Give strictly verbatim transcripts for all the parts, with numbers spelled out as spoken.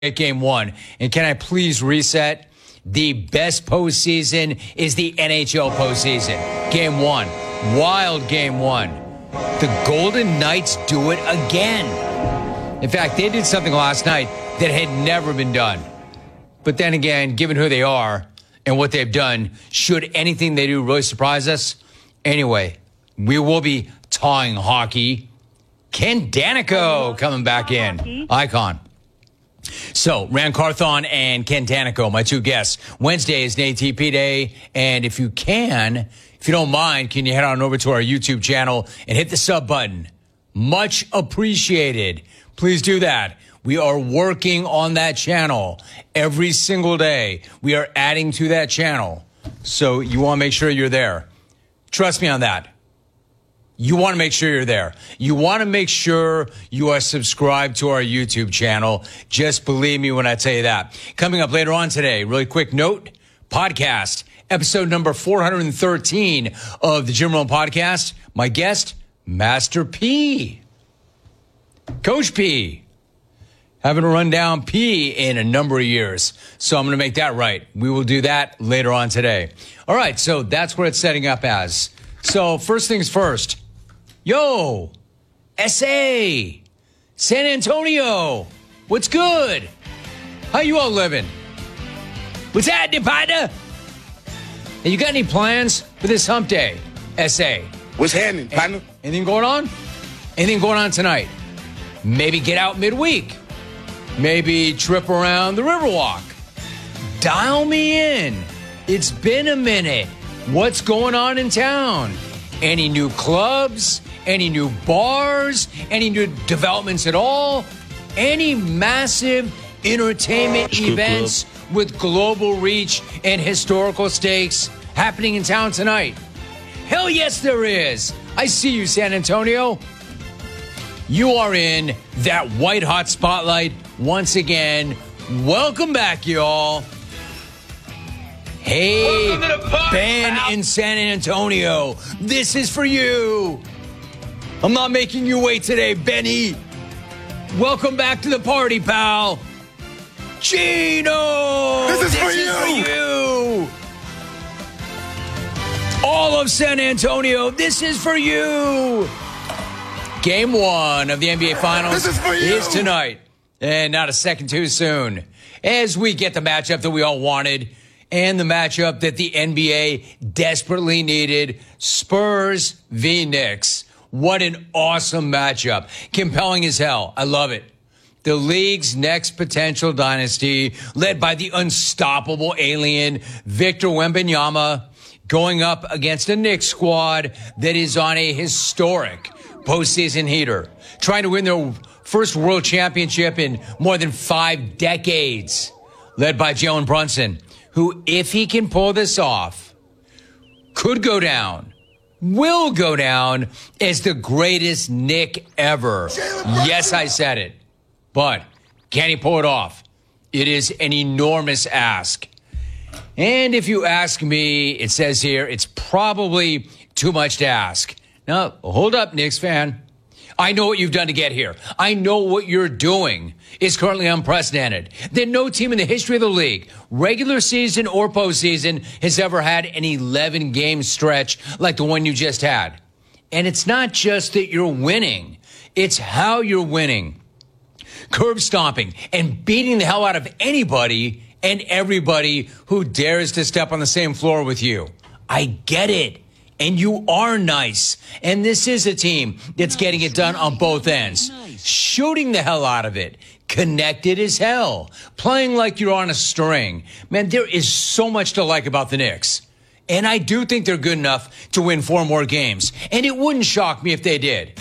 at game one. And can I please reset? The best postseason is the N H L postseason. Game one. Wild game one. The Golden Knights do it again. In fact, they did something last night that had never been done. But then again, given who they are and what they've done, should anything they do really surprise us? Anyway, we will be tawing hockey. Ken Daneyko coming back in. Icon. So, Ran Carthon and Ken Daneyko, my two guests. Wednesday is an A T P day, and if you can, if you don't mind, can you head on over to our YouTube channel and hit the sub button? Much appreciated. Please do that. We are working on that channel every single day. We are adding to that channel, so you want to make sure you're there. Trust me on that. You want to make sure you're there. You want to make sure you are subscribed to our YouTube channel. Just believe me when I tell you that. Coming up later on today, really quick note, podcast, episode number four hundred thirteen of the Jim Rome Podcast. My guest, Master P. Coach P. Haven't run down P in a number of years, so I'm going to make that right. We will do that later on today. All right, so that's what it's setting up as. So first things first. Yo, S A, San Antonio, what's good? How you all living? What's happening, partner? Hey, you got any plans for this hump day, S A? What's happening, partner? Anything going on? Anything going on tonight? Maybe get out midweek. Maybe trip around the Riverwalk. Dial me in. It's been a minute. What's going on in town? Any new clubs? Any new bars? Any new developments at all? Any massive entertainment events with global reach and historical stakes happening in town tonight? Hell yes, there is. I see you, San Antonio. You are in that white hot spotlight once again. Welcome back, y'all. Hey, Ben in San Antonio, this is for you. I'm not making you wait today, Benny. Welcome back to the party, pal. Chino, this is, this for, is you. for you. All of San Antonio, this is for you. Game one of the N B A Finals this is, for you. is tonight, and not a second too soon, as we get the matchup that we all wanted. And the matchup that the N B A desperately needed, Spurs v. Knicks. What an awesome matchup. Compelling as hell. I love it. The league's next potential dynasty, led by the unstoppable alien Victor Wembanyama, going up against a Knicks squad that is on a historic postseason heater, trying to win their first world championship in more than five decades, led by Jalen Brunson, who, if he can pull this off, could go down, will go down as the greatest Knick ever. Yes, I said it. But can he pull it off? It is an enormous ask. And if you ask me, it says here, it's probably too much to ask. Now, hold up, Knicks fan. I know what you've done to get here. I know what you're doing is currently unprecedented. That no team in the history of the league, regular season or postseason, has ever had an eleven-game stretch like the one you just had. And it's not just that you're winning. It's how you're winning. Curb stomping and beating the hell out of anybody and everybody who dares to step on the same floor with you. I get it. And you are nice. And this is a team that's getting it done on both ends. Shooting the hell out of it. Connected as hell. Playing like you're on a string. Man, there is so much to like about the Knicks. And I do think they're good enough to win four more games. And it wouldn't shock me if they did.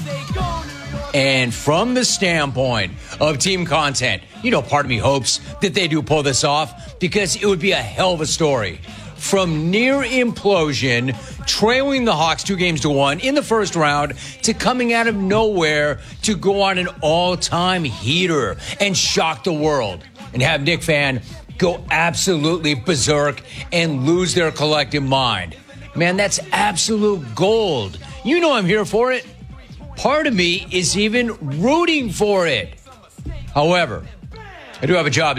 And from the standpoint of team content, you know, part of me hopes that they do pull this off because it would be a hell of a story. From near implosion, trailing the Hawks two games to one in the first round, to coming out of nowhere to go on an all-time heater and shock the world and have Knick fan go absolutely berserk and lose their collective mind. Man, that's absolute gold. You know I'm here for it. Part of me is even rooting for it. However, I do have a job.